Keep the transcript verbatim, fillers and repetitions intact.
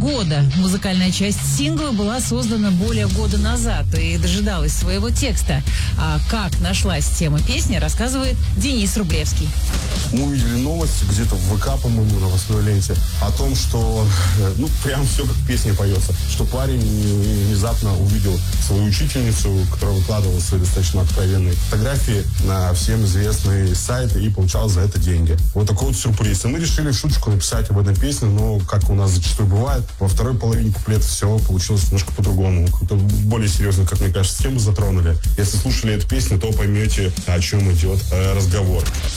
года. Музыкальная часть сингла была создана более года назад и дожидалась своего текста. А как нашлась тема песни, рассказывает Денис Рублевский. Мы увидели новость где-то в ВК, по-моему, на новостной ленте, о том, что, ну, прям все как в песне поется, что парень внезапно увидел свою учительницу, которая выкладывала свои достаточно откровенные фотографии на всем известные сайты и получал за это деньги. Вот такой вот сюрприз. И мы решили в шуточку написать об этой песне, но, как у нас зачастую бывает, во второй половине куплета все получилось немножко по-другому. Как-то более серьезно, как мне кажется, тему затронули. Если слушали эту песню, то поймете, о чем идет э, разговор.